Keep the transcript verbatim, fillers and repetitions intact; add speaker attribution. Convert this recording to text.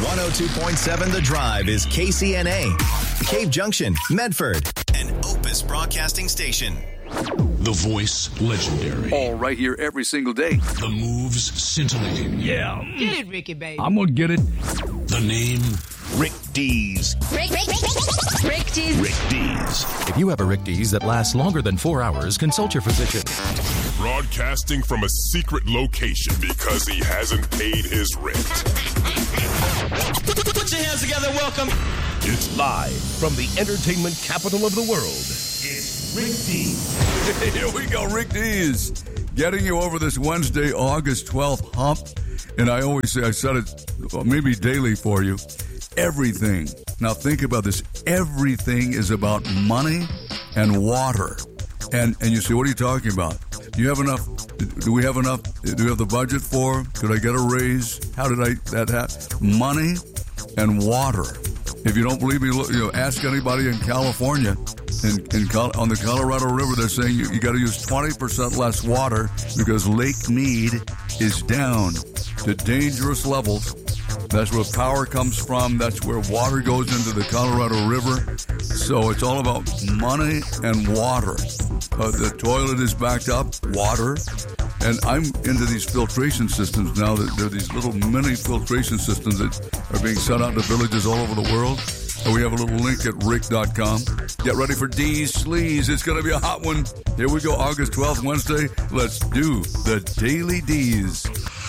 Speaker 1: one oh two point seven The Drive is K C N A, Cave Junction, Medford, an Opus Broadcasting Station.
Speaker 2: The voice legendary.
Speaker 3: All right here every single day.
Speaker 2: The moves scintillating.
Speaker 4: Yeah.
Speaker 5: Get it, Ricky, baby.
Speaker 4: I'm going to get it.
Speaker 2: The name Rick Dees.
Speaker 5: Rick, Rick, Rick, Rick, Rick Dees.
Speaker 2: Rick Dees.
Speaker 6: If you have a Rick Dees that lasts longer than four hours, consult your physician.
Speaker 7: Broadcasting from a secret location because he hasn't paid his rent.
Speaker 8: Put your hands together, welcome.
Speaker 7: It's
Speaker 9: live from the entertainment capital of the world. It's Rick Dees.
Speaker 10: Here we go, Rick Dees. Getting you over this Wednesday, August twelfth hump. And I always say, I said it maybe daily for you. Everything. Now think about this. Everything is about money and water. And and you say, what are you talking about? Do you have enough? Do we have enough? Do we have the budget for? Could I get a raise? How did I that happen? Money and water. If you don't believe me, look, you know, ask anybody in California. In, in on the Colorado River, they're saying you, you got to use twenty percent less water because Lake Mead is down to dangerous levels. That's where power comes from. That's where water goes into the Colorado River. So it's all about money and water. Uh, the toilet is backed up, water. And I'm into these filtration systems now. There are these little mini filtration systems that are being sent out to villages all over the world. And we have a little link at rick dot com. Get ready for Dees Sleaze. It's going to be a hot one. Here we go, August twelfth, Wednesday. Let's do the Daily Dees.